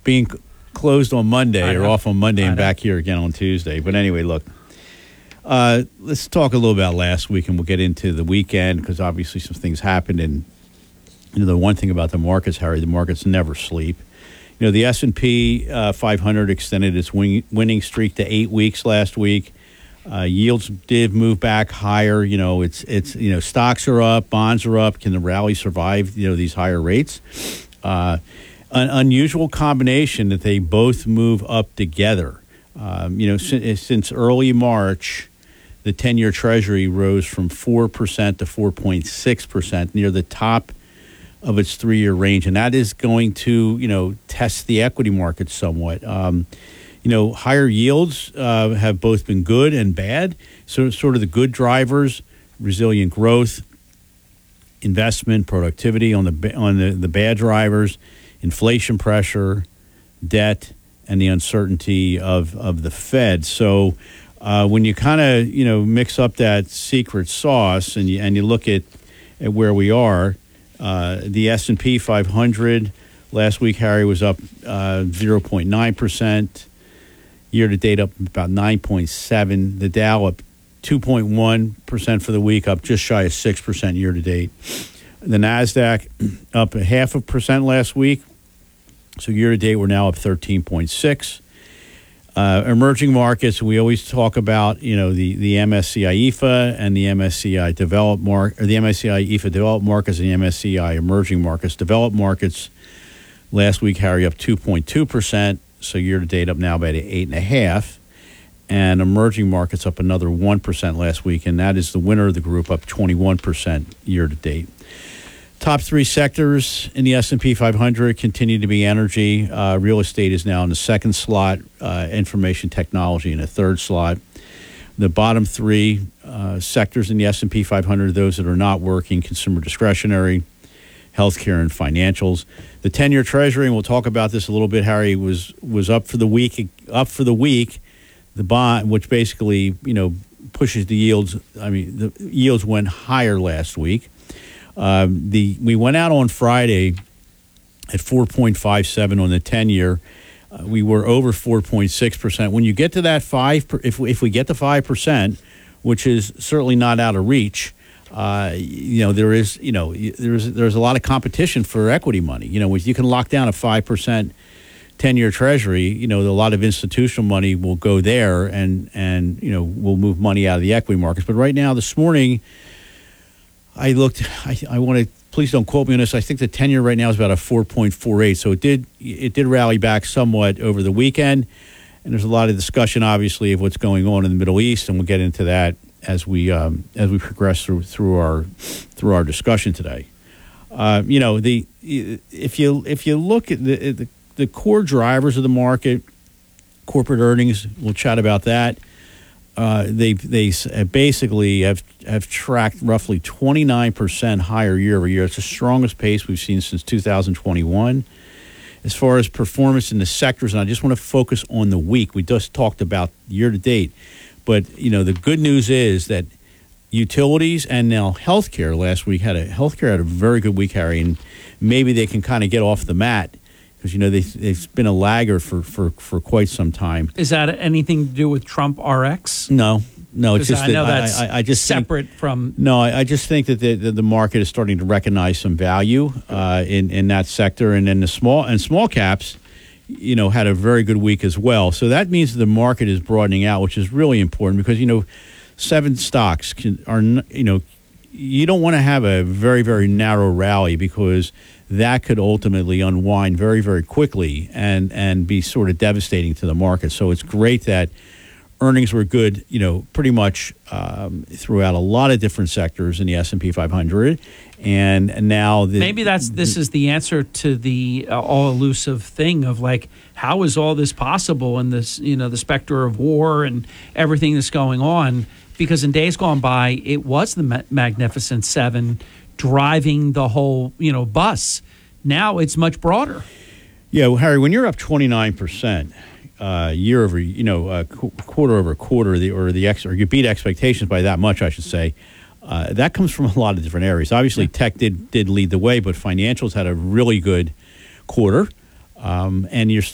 being closed on Monday or off on Monday and know. back here again on Tuesday. But anyway, look, let's talk a little about last week, and we'll get into the weekend because obviously some things happened. And the one thing about the markets, Harry, the markets never sleep. The S&P 500 extended its winning streak to 8 weeks last week. Yields did move back higher. It's stocks are up, bonds are up. Can the rally survive these higher rates? An unusual combination that they both move up together. Since early March, the 10-year Treasury rose from 4% to 4.6%, near the top of its 3-year range, and that is going to test the equity market somewhat. Higher yields have both been good and bad. So sort of the good drivers, resilient growth, investment, productivity. On the bad drivers, inflation pressure, debt, and the uncertainty of the Fed. So when you kind of mix up that secret sauce and you look at where we are, the S&P 500 last week, Harry, was up 0.9%. Year to date, up about 9.7%. The Dow up 2.1% for the week, up just shy of 6% year to date. The Nasdaq up 0.5% last week. So year to date, we're now up 13.6%. Emerging markets, we always talk about the MSCI EFA and the MSCI developed the MSCI EFA developed markets and the MSCI emerging markets. Developed markets last week, Harry, up 2.2%. So year to date, up now about 8.5%, and emerging markets up another 1% last week, and that is the winner of the group, up 21% year to date. Top 3 sectors in the S&P 500 continue to be energy. Real estate is now in the second slot. Information technology in the third slot. The bottom 3 sectors in the S&P 500, those that are not working: consumer discretionary, healthcare, and financials. The 10-year Treasury, and we'll talk about this a little bit, Harry, was up for the week. The bond, which basically pushes the yields. I mean, the yields went higher last week. We went out on Friday at 4.57 on the 10-year. We were over 4.6%. When you get to that 5%, if we get to 5%, which is certainly not out of reach. There's a lot of competition for equity money. You can lock down a 5% 10-year Treasury. A lot of institutional money will go there, and will move money out of the equity markets. But right now, this morning, I looked. I want to, please don't quote me on this. I think the 10-year right now is about a 4.48. So it did rally back somewhat over the weekend, and there's a lot of discussion, obviously, of what's going on in the Middle East, and we'll get into that as we progress through our discussion today. If you look at the core drivers of the market, corporate earnings, we'll chat about that. They basically have tracked roughly 29% higher year over year. It's the strongest pace we've seen since 2021. As far as performance in the sectors, and I just want to focus on the week. We just talked about year to date. But, the good news is that utilities and now healthcare last week healthcare had a very good week, Harry, and maybe they can kind of get off the mat because, they've been a laggard for quite some time. Is that anything to do with Trump RX? No, it's just I know that's I just separate from. No, I just think that the market is starting to recognize some value in that sector, and then the small caps, had a very good week as well. So that means the market is broadening out, which is really important because 7 stocks are you don't want to have a very, very narrow rally because that could ultimately unwind very, very quickly and be sort of devastating to the market. So it's great that earnings were good, pretty much throughout a lot of different sectors in the S&P 500. And now maybe this is the answer to the all elusive thing of like, how is all this possible in this, the specter of war and everything that's going on? Because in days gone by, it was the Magnificent Seven driving the whole, bus. Now it's much broader. Yeah, well, Harry, when you're up 29%. Year over, quarter over quarter, or you beat expectations by that much, I should say. That comes from a lot of different areas. Obviously, tech did lead the way, but financials had a really good quarter, and you're